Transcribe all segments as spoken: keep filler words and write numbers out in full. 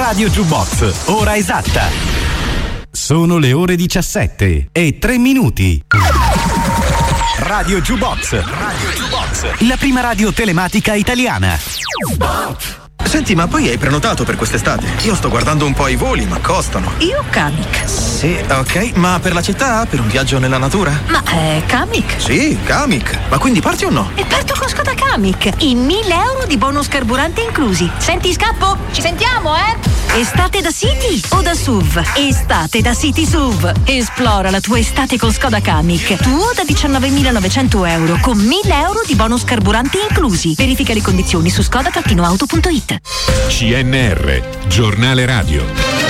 Radio Jukebox, ora esatta. Sono le ore diciassette e tre minuti. Radio Jukebox, Radio Jukebox, la prima radio telematica italiana. Senti, ma poi hai prenotato per quest'estate? Io sto guardando un po' i voli, ma costano. Io Kamiq. Sì, ok, ma per la città? Per un viaggio nella natura? Ma è Kamiq? Sì, Kamiq. Ma quindi parti o no? E parto con Skoda Kamiq. In mille euro di bonus carburante inclusi. Senti, scappo? Ci sentiamo, eh? Estate da City o da S U V? Estate da City S U V. Esplora la tua estate con Skoda Kamiq. Tuo da diciannovemilanovecento euro con mille euro di bonus carburante inclusi. Verifica le condizioni su skoda auto punto it. C N R, giornale radio.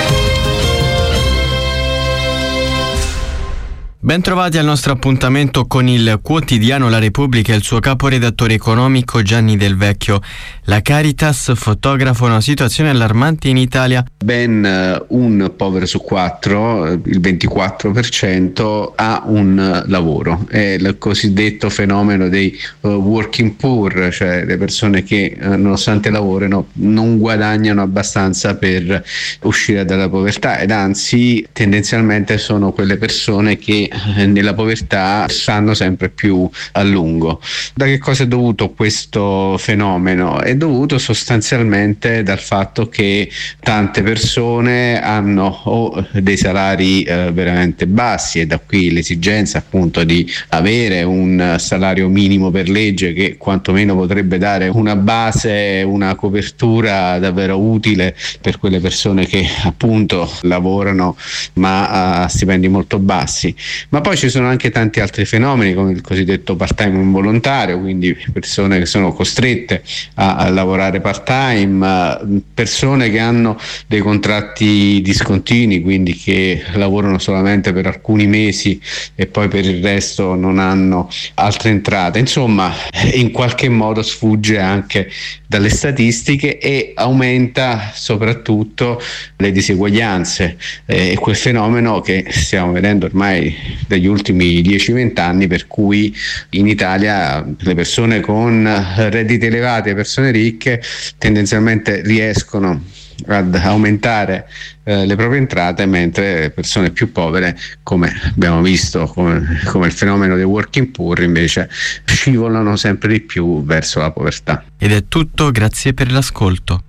Bentrovati al nostro appuntamento con il quotidiano La Repubblica e il suo caporedattore economico Gianni Del Vecchio. La Caritas fotografa una situazione allarmante in Italia. Ben uh, un povero su quattro, il ventiquattro per cento, ha un uh, lavoro. È il cosiddetto fenomeno dei uh, working poor, cioè le persone che uh, nonostante lavorino non guadagnano abbastanza per uscire dalla povertà, ed anzi tendenzialmente sono quelle persone che nella povertà stanno sempre più a lungo. Da che cosa è dovuto questo fenomeno? È dovuto sostanzialmente dal fatto che tante persone hanno o dei salari eh, veramente bassi, e da qui l'esigenza appunto di avere un salario minimo per legge che quantomeno potrebbe dare una base, una copertura davvero utile per quelle persone che appunto lavorano ma a stipendi molto bassi. Ma poi ci sono anche tanti altri fenomeni, come il cosiddetto part-time involontario, quindi persone che sono costrette a, a lavorare part-time, persone che hanno dei contratti discontinui, quindi che lavorano solamente per alcuni mesi e poi per il resto non hanno altre entrate. Insomma, in qualche modo sfugge anche dalle statistiche e aumenta soprattutto le diseguaglianze, e eh, quel fenomeno che stiamo vedendo ormai dagli ultimi dieci venti anni, per cui in Italia le persone con redditi elevati e persone ricche tendenzialmente riescono ad aumentare eh, le proprie entrate, mentre le persone più povere, come abbiamo visto come, come il fenomeno dei working poor, invece scivolano sempre di più verso la povertà. Ed è tutto, grazie per l'ascolto.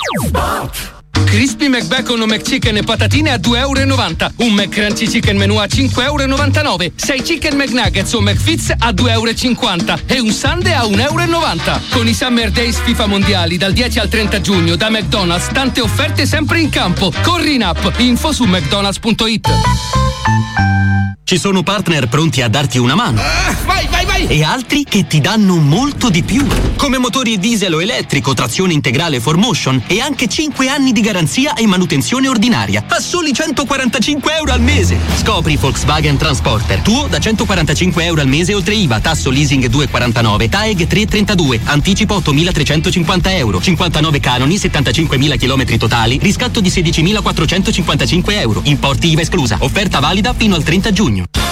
Crispy McBacon o McChicken e patatine a due euro e novanta. Un McCrunchy Chicken Menù a cinque euro e novantanove. sei Chicken McNuggets o McFits a due euro e cinquanta. E un Sundae a un euro e novanta. Con i Summer Days FIFA mondiali dal dieci al trenta giugno da McDonald's, tante offerte sempre in campo. Corri in app, info su mcdonalds punto it. Ci sono partner pronti a darti una mano. Ah, vai, vai, vai! E altri che ti danno molto di più. Come motori diesel o elettrico, trazione integrale four motion e anche cinque anni di garanzia e manutenzione ordinaria. A soli centoquarantacinque euro al mese. Scopri Volkswagen Transporter. Tuo da centoquarantacinque euro al mese oltre I V A, tasso leasing due virgola quarantanove, T A E G tre virgola trentadue, anticipo ottomilatrecentocinquanta euro, cinquantanove canoni, settantacinquemila chilometri totali, riscatto di sedicimilaquattrocentocinquantacinque euro. Importi I V A esclusa. Offerta valida fino al trenta giugno.